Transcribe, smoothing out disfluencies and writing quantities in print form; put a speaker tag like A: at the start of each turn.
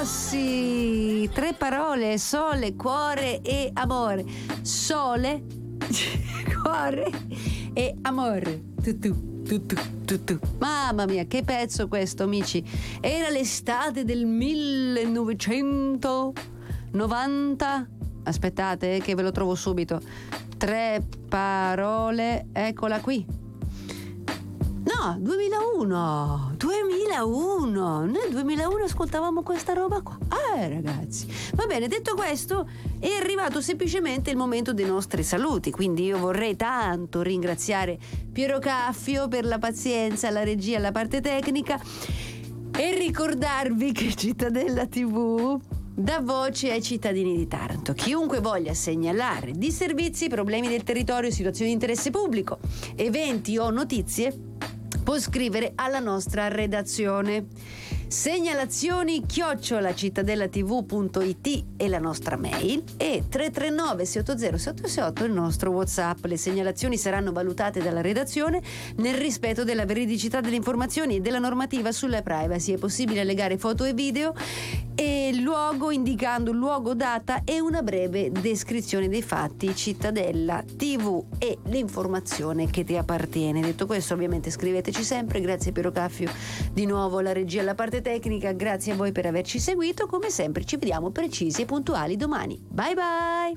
A: Rossi, 3 parole: sole, cuore e amore. Sole, cuore e amore. Tu. Mamma mia, che pezzo questo, amici. Era l'estate del 1990. Aspettate, che ve lo trovo subito. 3 parole, eccola qui. No, 2001. Noi nel 2001 ascoltavamo questa roba qua. Ragazzi. Va bene, detto questo, è arrivato semplicemente il momento dei nostri saluti. Quindi io vorrei tanto ringraziare Piero Caffio per la pazienza, la regia, la parte tecnica, e ricordarvi che Cittadella TV dà voce ai cittadini di Taranto. Chiunque voglia segnalare disservizi, problemi del territorio, situazioni di interesse pubblico, eventi o notizie può scrivere alla nostra redazione. Segnalazioni@cittadellatv.it è la nostra mail, e 339 680 768 il nostro WhatsApp. Le segnalazioni saranno valutate dalla redazione nel rispetto della veridicità delle informazioni e della normativa sulla privacy. È possibile allegare foto e video e luogo, indicando luogo, data e una breve descrizione dei fatti. Cittadella TV è l'informazione che ti appartiene. Detto questo, ovviamente scriveteci sempre. Grazie Piero Caffio, di nuovo la regia e la parte tecnica. Grazie a voi per averci seguito. Come sempre ci vediamo precisi e puntuali domani. Bye bye.